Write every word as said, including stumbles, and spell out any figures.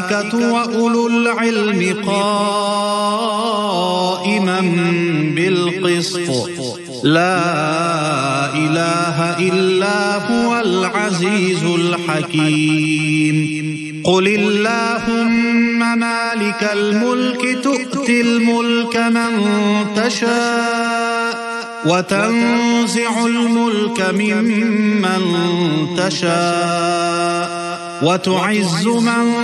والملائكة وأولو العلم قائما بالقسط لا إله إلا هو العزيز الحكيم قل اللهم مالك الملك تؤتي الملك من تشاء وتنزع الملك ممن تشاء وتعز من